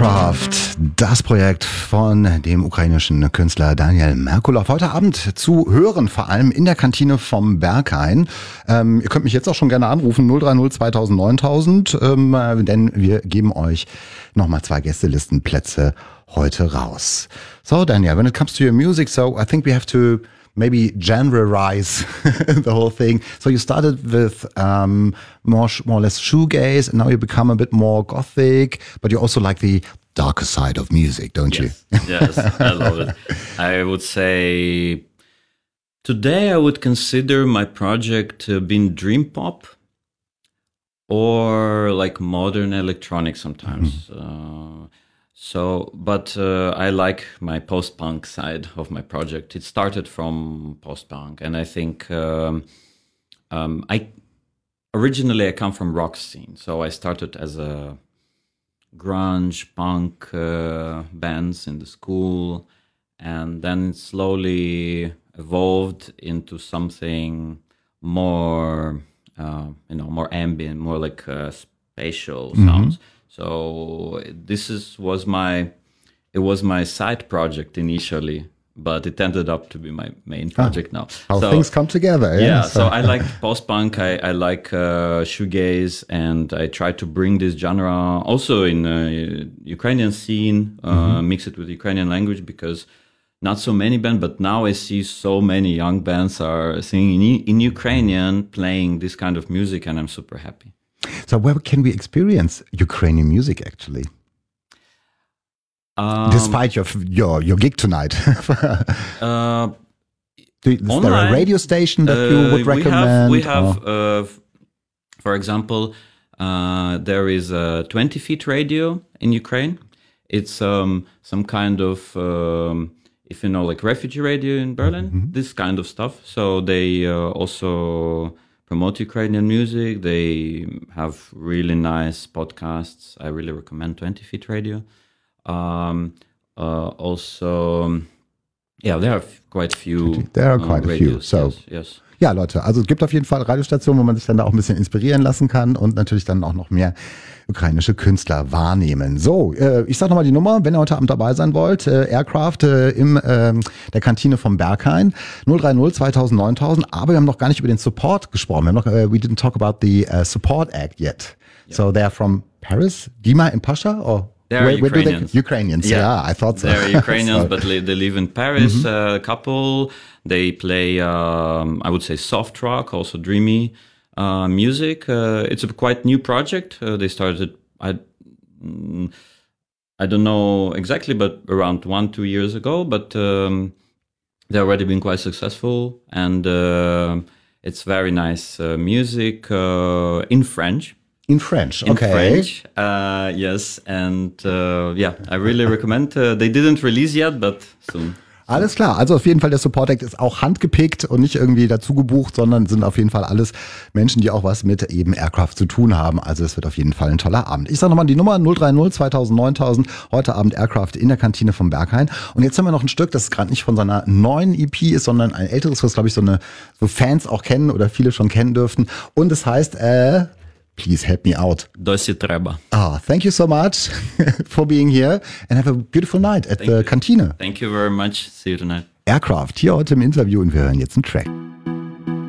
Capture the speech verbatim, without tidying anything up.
Aircraft, das Projekt von dem ukrainischen Künstler Daniel Merkulov. Heute Abend zu hören, vor allem in der Kantine vom Berghain. Ähm, ihr könnt mich jetzt auch schon gerne anrufen, null drei null zweitausend neuntausend, ähm, denn wir geben euch nochmal zwei Gästelistenplätze heute raus. So, Daniel, when it comes to your music, so I think we have to maybe genreize the whole thing. So you started with um, more, more or less shoegaze, and now you become a bit more gothic, but you also like the darker side of music, don't yes. you? Yes, I love it. I would say today I would consider my project uh, being dream pop or like modern electronic sometimes. Mm-hmm. uh, So, but uh, I like my post-punk side of my project. It started from post-punk, and I think um, um, I originally I come from rock scene, so I started as a grunge punk uh, bands in the school, and then it slowly evolved into something more, uh, you know, more ambient, more like uh, spatial Mm-hmm. sounds. So this is was my it was my side project initially, but it ended up to be my main project ah, now. How so, things come together. Yeah, yeah so, so I like post-punk, I, I like uh, shoegaze, and I try to bring this genre also in uh, Ukrainian scene, uh, mm-hmm. mix it with Ukrainian language, because not so many bands, but now I see so many young bands are singing in, in Ukrainian, playing this kind of music, and I'm super happy. So where can we experience Ukrainian music actually? Um, Despite your your your gig tonight, uh, Do, is online, there a radio station that uh, you would recommend? We have, we have uh, for example, uh, there is a twenty feet radio in Ukraine. It's um, some kind of, um, if you know, like refugee radio in Berlin, mm-hmm. this kind of stuff. So they uh, also promote Ukrainian music. They have really nice podcasts. I really recommend twenty feet radio. Um, uh, also, yeah, there are quite a few. There are quite uh, a few. So, yes, yes. Ja, Leute, also es gibt auf jeden Fall Radiostationen, wo man sich dann da auch ein bisschen inspirieren lassen kann und natürlich dann auch noch mehr ukrainische Künstler wahrnehmen. So, äh, ich sag nochmal die Nummer, wenn ihr heute Abend dabei sein wollt, äh, Aircraft äh, im äh, der Kantine vom Berghain, null drei null zweitausend neuntausend, aber wir haben noch gar nicht über den Support gesprochen. Wir haben noch, uh, we didn't talk about the uh, Support Act yet. Yeah. So they're from Paris, Dima and Pasha, or? They're where, where Ukrainians. Do they, Ukrainians, yeah. yeah, I thought so. They're Ukrainians, so. but they live in Paris, Mm-hmm. a uh, couple. They play, um, I would say, soft rock, also dreamy uh, music. Uh, it's a quite new project. Uh, they started, I, mm, I don't know exactly, but around one, two years ago. But um, they've already been quite successful, and uh, it's very nice uh, music uh, in French. In French, in okay. French, uh, yes, and uh, yeah, I really recommend. Uh, they didn't release yet, but soon. Alles klar, also auf jeden Fall der Support Act ist auch handgepickt und nicht irgendwie dazu gebucht, sondern sind auf jeden Fall alles Menschen, die auch was mit eben Aircraft zu tun haben. Also es wird auf jeden Fall ein toller Abend. Ich sage nochmal die Nummer null drei null zweitausend neuntausend, heute Abend Aircraft in der Kantine vom Berghain. Und jetzt haben wir noch ein Stück, das gerade nicht von seiner neuen E P ist, sondern ein älteres, was glaube ich so eine so Fans auch kennen oder viele schon kennen dürften. Und es heißt, äh, please help me out. Dosі треба. Ah, thank you so much for being here and have a beautiful night at Thank the you. Kantine. Thank you very much. See you tonight. Aircraft hier heute im Interview und wir hören jetzt einen Track.